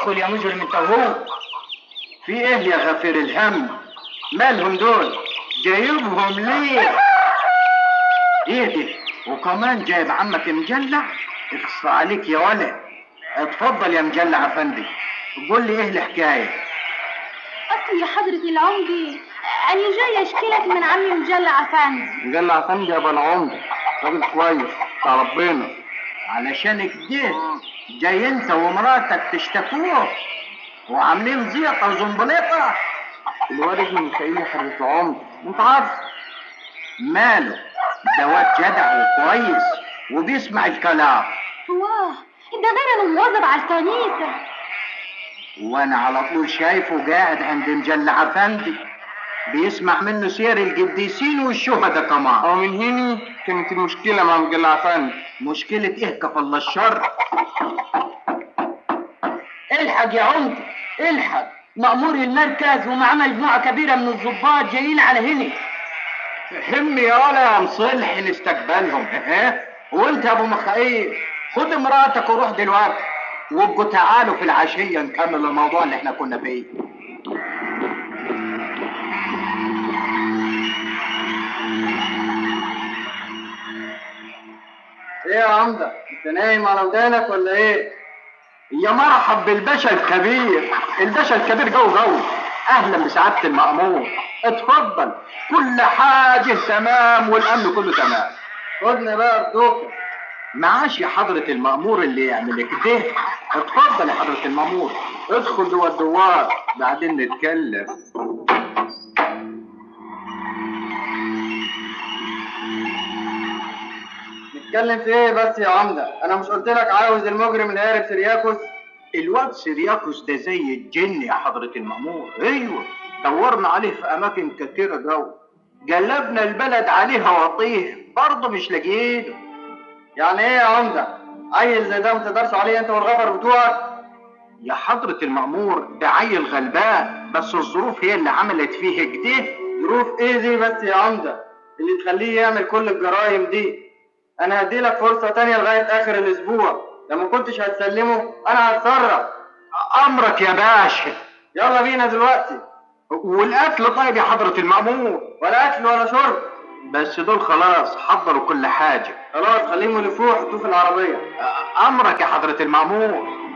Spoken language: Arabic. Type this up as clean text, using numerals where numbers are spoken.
ادخل يا مجرم انت وهو. في ايه يا غفير الهم؟ مالهم دول؟ جايبهم ليه؟ ايه ده؟ وكمان جايب عمك مجلع؟ اقصى عليك يا ولد. اتفضل يا مجلع افندي، قول لي ايه الحكايه؟ اصل يا حضرة العمدة انا جاي اشكيلك من عمي مجلع افندي. مجلع افندي يا ابو العمده راجل كويس بتاع ربنا. علشان كده جاي انت ومراتك تشتكوه وعاملين زيطه وزنبليطه؟ الواد ابن ميخائيل يا حضرة العمده، انت عارف ماله؟ ده واد جدع وكويس وبيسمع الكلام. واه ده غير انه مواظب على الكنيسة. وانا على طول شايفه قاعد عند مجلع افندي بيسمع منه سير القديسين والشهداء كمان. ومن هنا كانت المشكله مع مجلع افندي. مشكله ايه كفى الله الشر؟ الحق يا عمدة الحق، مأمور المركز ومعاه مجموعة كبيرة من الضباط جايين على هنا. هم يا ولا يا مصلح نستقبلهم. ها وانت يا ابو ميخائيل خد مراتك وروح دلوقتي وابقوا تعالوا في العشيه نكمل الموضوع اللي احنا كنا فيه. ايه يا عمده انت نايم على ودانك ولا ايه؟ يا مرحب بالباشا الكبير. الباشا الكبير جو اهلا بسعاده المأمور. اتفضل كل حاجه تمام والامن كله تمام. خدنا بقى بدوكه. معاش يا حضرة المأمور اللي يعمل كده. اتفضل يا حضرة المأمور ادخل جوه الدوار بعدين نتكلم. نتكلم في ايه بس يا عمدة؟ انا مش قلت لك عاوز المجرم اللي هارب سيرياكوس؟ الواد سيرياكوس ده زي الجن يا حضرة المأمور. ايوه دورنا عليه في اماكن كتيرة جو، قلبنا البلد عليه وطيه برضه مش لاقيينه. يعني ايه يا عمدة؟ عيل زي ده ما تقدرش عليه انت والغفر بتوعك؟ يا حضرة المأمور ده عيل غلبان بس الظروف هي اللي عملت فيه كده. ظروف ايه دي بس يا عمدة اللي تخليه يعمل كل الجرايم دي؟ انا هديلك فرصة تانية لغاية اخر الاسبوع، لما كنتش هتسلمه انا هتصرف. امرك يا باشا. يلا بينا دلوقتي. والاكل طيب يا حضرة المأمور؟ ولا اكل ولا شرب، بس دول خلاص حضروا كل حاجة. خلاص خليهم يلفوه ويحطوه في العربية. امرك يا حضرة المأمور.